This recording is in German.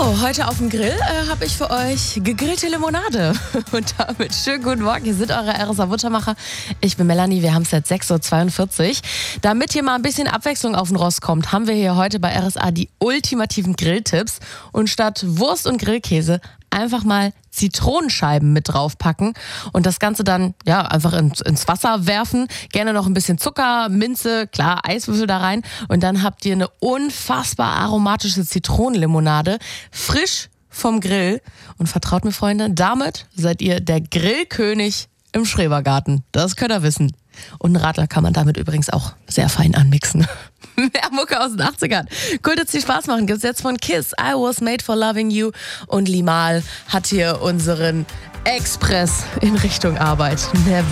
Heute auf dem Grill habe ich für euch gegrillte Limonade. Und damit schönen guten Morgen, hier sind eure RSA Butchermacher. Ich bin Melanie, wir haben es jetzt 6.42 Uhr. Damit hier mal ein bisschen Abwechslung auf den Rost kommt, haben wir hier heute bei RSA die ultimativen Grilltipps. Und statt Wurst und Grillkäse einfach mal Zitronenscheiben mit draufpacken und das Ganze dann einfach ins Wasser werfen. Gerne noch ein bisschen Zucker, Minze, klar, Eiswürfel da rein. Und dann habt ihr eine unfassbar aromatische Zitronenlimonade, frisch vom Grill. Und vertraut mir, Freunde, damit seid ihr der Grillkönig im Schrebergarten. Das könnt ihr wissen. Und einen Radler kann man damit übrigens auch sehr fein anmixen. Mehr Mucke aus den 80ern. Cool, dass die Spaß machen. Gibt's jetzt von Kiss, I Was Made for Loving You. Und Limahl hat hier unseren Express in Richtung Arbeit. Never.